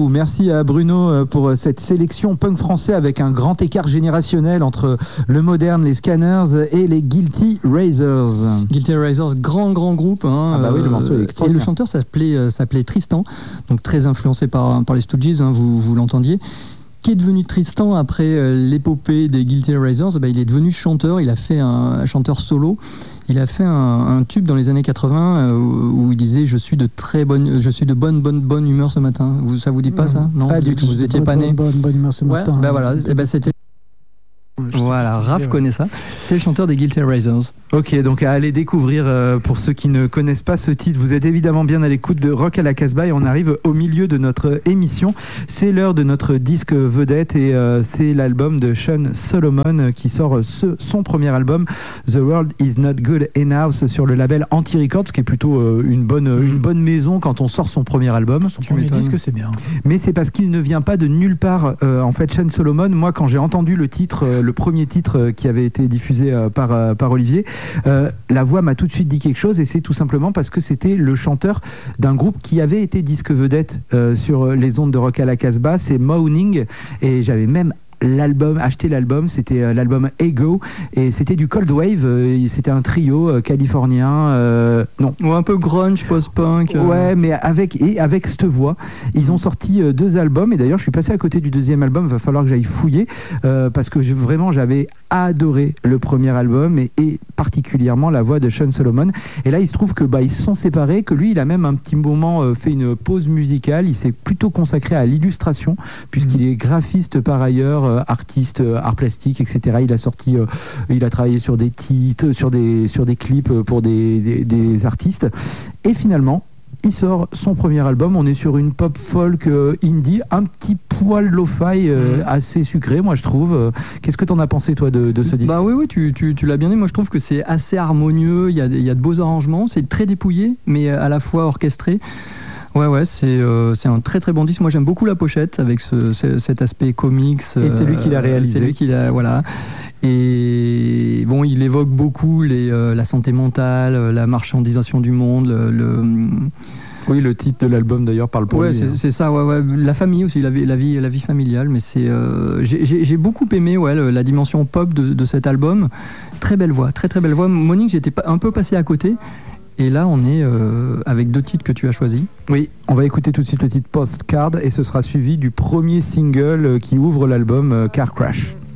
beaucoup. Merci à Bruno pour cette sélection punk français avec un grand écart générationnel entre le moderne, les Scanners et les Guilty Razors. Guilty Razors, grand groupe. Hein, ah bah oui, le morceau est extraordinaire. Et le chanteur s'appelait Tristan, donc très influencé par les Stooges, hein, vous l'entendiez. Qui est devenu Tristan après l'épopée des Guilty Razors? Il est devenu chanteur, il a fait un chanteur solo. Il a fait un tube dans les années 80 où il disait je suis de bonne humeur ce matin. Ça vous dit pas ça? Non, pas du tout. Vous étiez pas né. Bonne humeur ce matin. Ben voilà, c'était. Voilà, Raph connaît ça. C'était le chanteur des Guilty Razors. Ok, donc à aller découvrir pour ceux qui ne connaissent pas ce titre. Vous êtes évidemment bien à l'écoute de Rock à la Casbah et on arrive au milieu de notre émission. C'est l'heure de notre disque vedette et c'est l'album de Sean Solomon qui sort son premier album, The World Is Not Good Enough, sur le label Anti-Records, qui est plutôt une bonne maison quand on sort son premier album. Son premier disque, c'est bien. Mais c'est parce qu'il ne vient pas de nulle part. En fait, Sean Solomon, moi quand j'ai entendu le premier titre qui avait été diffusé par Olivier, la voix m'a tout de suite dit quelque chose et c'est tout simplement parce que c'était le chanteur d'un groupe qui avait été disque vedette sur les ondes de Rock à la Casbah, c'est Moaning, et j'avais même acheté l'album, c'était l'album Ego et c'était du Cold Wave, c'était un trio californien, ou un peu grunge, post-punk. Ouais, mais avec cette voix. Ils ont sorti 2 albums et d'ailleurs je suis passé à côté du deuxième album, il va falloir que j'aille fouiller parce que vraiment j'avais adoré le premier album et particulièrement la voix de Sean Solomon. Et là il se trouve que ils se sont séparés, que lui il a même un petit moment fait une pause musicale, il s'est plutôt consacré à l'illustration puisqu'il est graphiste par ailleurs, artiste, art plastique, etc. Il a travaillé sur des titres, sur des clips pour des artistes. Et finalement, il sort son premier album. On est sur une pop folk indie, un petit poil lo-fi, assez sucré, moi je trouve. Qu'est-ce que t'en as pensé toi de ce disque? Oui, tu l'as bien dit. Moi je trouve que c'est assez harmonieux. Il y a de beaux arrangements. C'est très dépouillé, mais à la fois orchestré. Ouais, c'est un très très bon disque. Moi j'aime beaucoup la pochette avec cet aspect comics. Et c'est lui qui l'a réalisé. C'est lui qui l'a, voilà. Et bon, il évoque beaucoup la santé mentale, la marchandisation du monde, Oui, le titre de l'album d'ailleurs parle pour lui. C'est ça, ouais. La famille aussi, la vie familiale. Mais j'ai beaucoup aimé la dimension pop de cet album. Très belle voix, très très belle voix. Monique, j'étais un peu passé à côté. Et là, on est avec 2 titres que tu as choisis. Oui, on va écouter tout de suite le titre Postcard et ce sera suivi du premier single qui ouvre l'album, Car Crash.